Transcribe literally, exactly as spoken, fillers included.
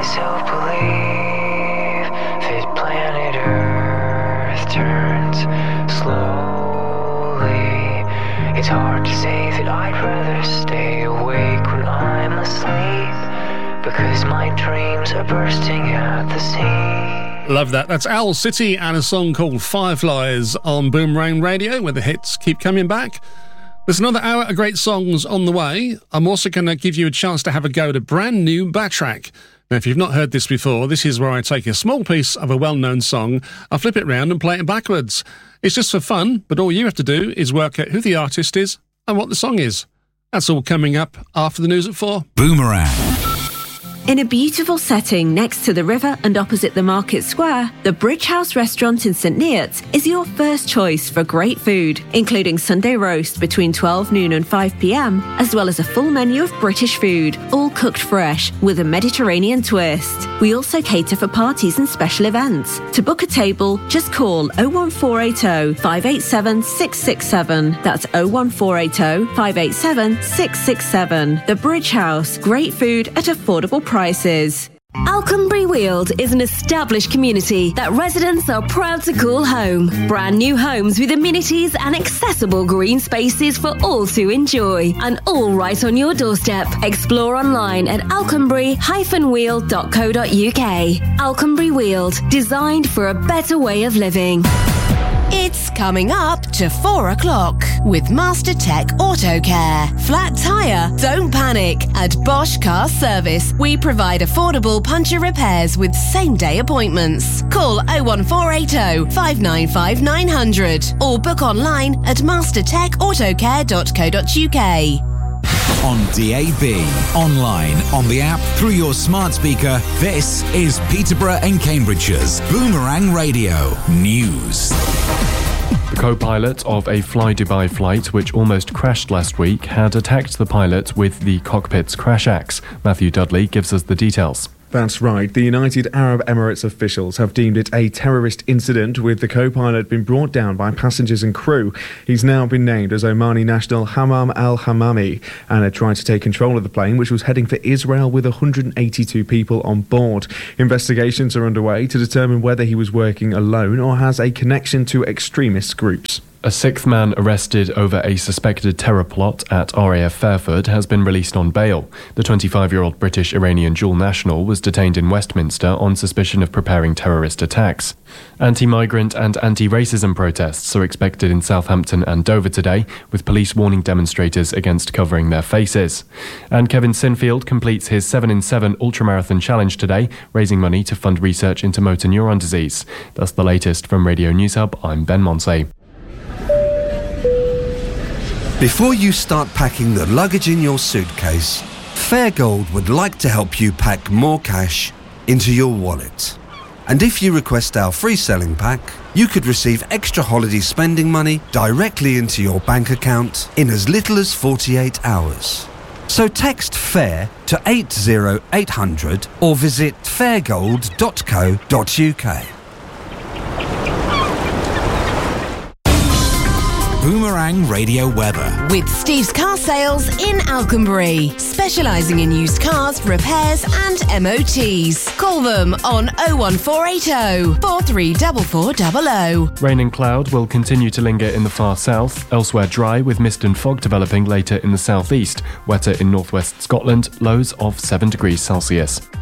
myself believe that planet Earth turns slowly. It's hard to say that I'd rather stay awake when I'm asleep, because my dreams are bursting at the seams. Love that. That's Owl City and a song called Fireflies on Boomerang Radio, where the hits keep coming back. There's another hour of great songs on the way. I'm also going to give you a chance to have a go at a brand new Batrack. Now, if you've not heard this before, this is where I take a small piece of a well-known song, I flip it round and play it backwards. It's just for fun, but all you have to do is work out who the artist is and what the song is. That's all coming up after the news at four. Boomerang. In a beautiful setting next to the river and opposite the market square, the Bridge House restaurant in St Neots is your first choice for great food, including Sunday roast between twelve noon and five p m, as well as a full menu of British food, all cooked fresh with a Mediterranean twist. We also cater for parties and special events. To book a table, just call oh one four eight oh, five eight seven, six six seven. That's oh one four eight oh, five eight seven, six six seven. The Bridge House, great food at affordable prices. Prices. Alconbury Weald is an established community that residents are proud to call home. Brand new homes with amenities and accessible green spaces for all to enjoy, and all right on your doorstep. Explore online at alconbury dash weald dot co dot uk. Alconbury Weald, designed for a better way of living. It's coming up to four o'clock with Master Tech Auto Care. Flat tyre? Don't panic. At Bosch Car Service, we provide affordable puncture repairs with same-day appointments. Call oh one four eight oh, five nine five, nine hundred or book online at master tech autocare dot co dot uk. On D A B, online, on the app, through your smart speaker, this is Peterborough and Cambridgeshire's Boomerang Radio News. The co-pilot of a Fly Dubai flight, which almost crashed last week, had attacked the pilot with the cockpit's crash axe. Matthew Dudley gives us the details. That's right. The United Arab Emirates officials have deemed it a terrorist incident, with the co-pilot being brought down by passengers and crew. He's now been named as Omani national Hammam al-Hammami and had tried to take control of the plane, which was heading for Israel with one hundred eighty-two people on board. Investigations are underway to determine whether he was working alone or has a connection to extremist groups. A sixth man arrested over a suspected terror plot at R A F Fairford has been released on bail. The twenty-five-year-old British-Iranian dual national was detained in Westminster on suspicion of preparing terrorist attacks. Anti-migrant and anti-racism protests are expected in Southampton and Dover today, with police warning demonstrators against covering their faces. And Kevin Sinfield completes his seven in seven ultramarathon challenge today, raising money to fund research into motor neuron disease. That's the latest from Radio News Hub. I'm Ben Monsey. Before you start packing the luggage in your suitcase, Fairgold would like to help you pack more cash into your wallet. And if you request our free selling pack, you could receive extra holiday spending money directly into your bank account in as little as forty-eight hours. So text FAIR to eight oh eight hundred or visit fairgold dot co dot uk. Boomerang Radio weather. With Steve's Car Sales in Alconbury, specialising in used cars, repairs and M O Ts. Call them on oh one four eight oh, four three four four double oh. Rain and cloud will continue to linger in the far south, elsewhere dry with mist and fog developing later in the southeast, wetter in northwest Scotland, lows of seven degrees Celsius.